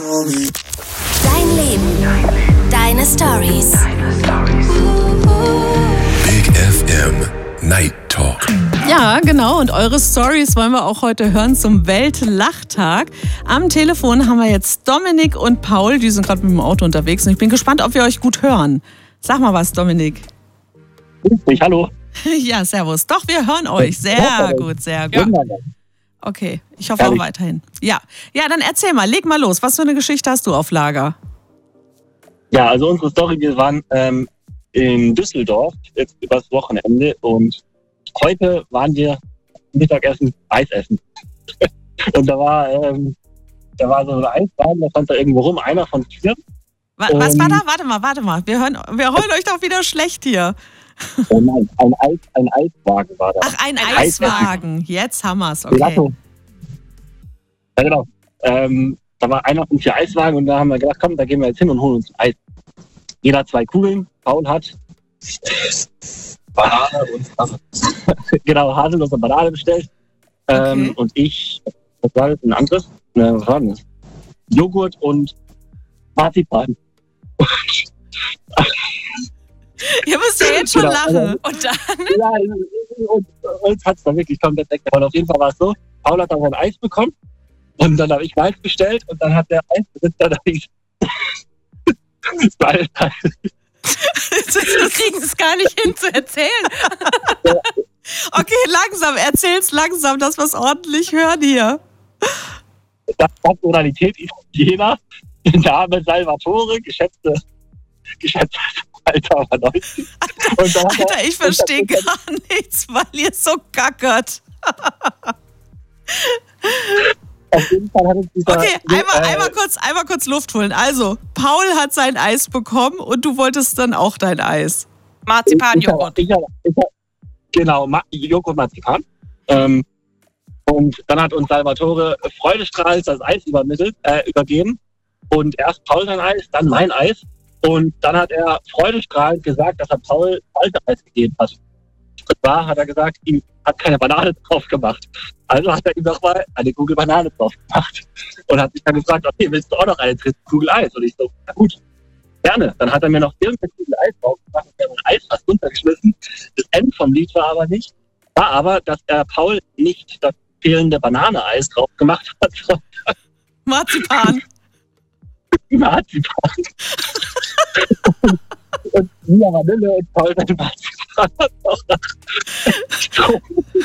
Dein Leben, deine Stories. Big FM Night Talk. Ja, genau. Und eure Stories wollen wir auch heute hören zum Weltlachtag. Am Telefon haben wir jetzt Dominik und Paul. Die sind gerade mit dem Auto unterwegs. Und ich bin gespannt, ob wir euch gut hören. Sag mal was, Dominik. Hallo. Ja, servus. Doch, wir hören euch. Sehr gut, sehr gut. Okay, ich hoffe auch weiterhin. Ja, dann erzähl mal, leg mal los. Was für eine Geschichte hast du auf Lager? Ja, also unsere Story, wir waren in Düsseldorf jetzt übers Wochenende und heute waren wir Mittagessen Eis essen. Und da war so ein Eiswagen, da stand da irgendwo rum, einer von 4. Was war da? Warte mal. Wir holen euch doch wieder schlecht hier. Oh nein, ein Eiswagen war da. Ach, ein Eiswagen. Jetzt haben wir es, okay. Ja, genau. Da war einer von 4 Eiswagen und da haben wir gedacht, komm, da gehen wir jetzt hin und holen uns ein Eis. Jeder 2 Kugeln. Paul hat Banane und genau, haselnuss und Banane bestellt. Okay. Und ich, was war das, ein anderes? Was war das? Joghurt und Marzipan. Ihr müsst ja jetzt schon lachen. Und dann? Ja, und uns hat es dann wirklich komplett weggehauen. Auf jeden Fall war es so, Paul hat dann ein Eis bekommen und dann habe ich meins bestellt und dann hat der Eisbesitzer da wir kriegen es gar nicht hin zu erzählen. Okay, langsam, erzähl's langsam, dass wir es ordentlich hören hier. Das Nationalität Italiener, Name Salvatore, geschätzte Alter war 90. Alter, ich verstehe gar nichts, weil ihr so gackert. Auf jeden Fall hat uns dieser... Okay, einmal kurz Luft holen. Also, Paul hat sein Eis bekommen und du wolltest dann auch dein Eis. Marzipan-Joghurt. Genau, Joghurt, Marzipan. Und dann hat uns Salvatore freudestrahlend das Eis übergeben. Und erst Paul sein Eis, dann mein Eis. Und dann hat er freudestrahlend gesagt, dass er Paul alte Eis gegeben hat. Und zwar hat er gesagt, ihm hat keine Banane drauf gemacht. Also hat er ihm nochmal eine Kugel Banane drauf gemacht. Und hat mich dann gefragt, okay, willst du auch noch eine dritte Kugel Eis? Und ich so, na gut, gerne. Dann hat er mir noch irgendeine Kugel Eis drauf gemacht und ein Eis fast runtergeschmissen. Das Ende vom Lied war aber, dass er Paul nicht das fehlende Banane-Eis drauf gemacht hat, sondern Marzipan. Marzipan. Und Mia Vanille und Paul mit Marzipan hat auch noch.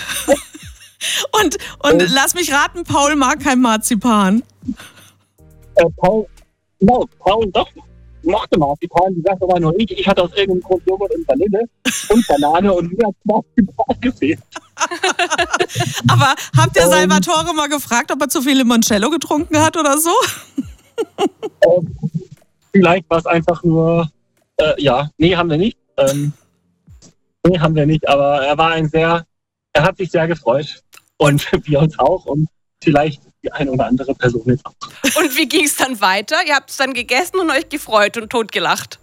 Und lass mich raten, Paul mag kein Marzipan. Paul doch mochte Marzipan. Die Sache war nur ich hatte aus irgendeinem Grund Joghurt und Vanille und Banane und mir hat Marzipan gefehlt. Aber habt ihr Salvatore mal gefragt, ob er zu viel Limoncello getrunken hat oder so? Vielleicht war es einfach nur, haben wir nicht. Aber er hat sich sehr gefreut. Und wir uns auch und vielleicht die eine oder andere Person jetzt auch. Und wie ging es dann weiter? Ihr habt es dann gegessen und euch gefreut und totgelacht?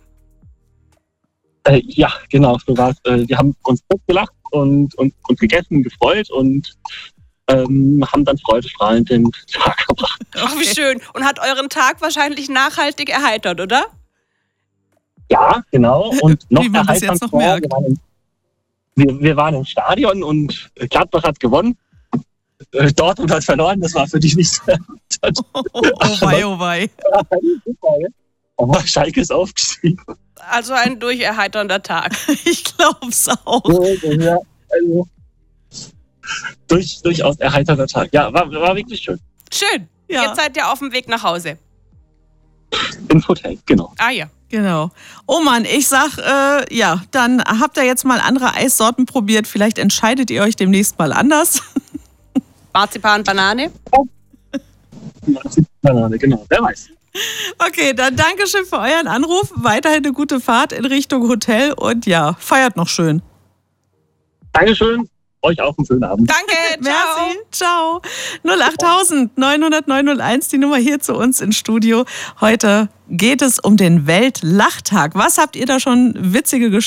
Ja, genau, so war es. Wir haben uns totgelacht und gegessen, gefreut und haben dann freudestrahlend den Tag gebracht. Ach, wie schön. Und hat euren Tag wahrscheinlich nachhaltig erheitert, oder? Ja, genau. Und noch wie man das jetzt noch merkt. Wir waren im Stadion und Gladbach hat gewonnen. Dortmund hat verloren, das war für dich nicht so. Oh wei. Aber Schalke ist aufgestiegen. Also ein durcherheiternder Tag. Ich glaub's auch. Ja, also durchaus erheiternder Tag. Ja, war wirklich schön. Schön. Ja. Jetzt seid ihr auf dem Weg nach Hause. Ins Hotel, genau. Ah ja. Genau. Oh Mann, ich sag, dann habt ihr jetzt mal andere Eissorten probiert. Vielleicht entscheidet ihr euch demnächst mal anders. Marzipan, Banane? Marzipan, Banane, genau. Wer weiß. Okay, dann Dankeschön für euren Anruf. Weiterhin eine gute Fahrt in Richtung Hotel und ja, feiert noch schön. Dankeschön. Euch auch einen schönen Abend. Danke, ciao. Merci, ciao. 08000 900 901, die Nummer hier zu uns ins Studio. Heute geht es um den Weltlachtag. Was habt ihr da schon witzige Geschichten?